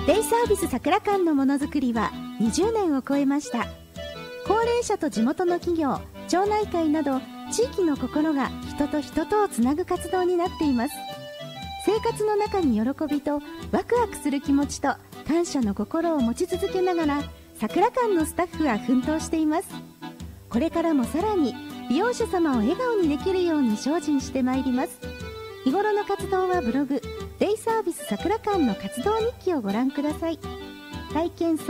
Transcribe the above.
デイサービス桜館のものづくりは20年を超えました。高齢者と地元の企業、町内会など地域の心が人と人とをつなぐ活動になっています。生活の中に喜びとワクワクする気持ちと感謝の心を持ち続けながら、桜館のスタッフは奮闘しています。これからもさらに利用者様を笑顔にできるように精進してまいります。日頃の活動はブログデイサービス桜館の活動日記をご覧ください。体験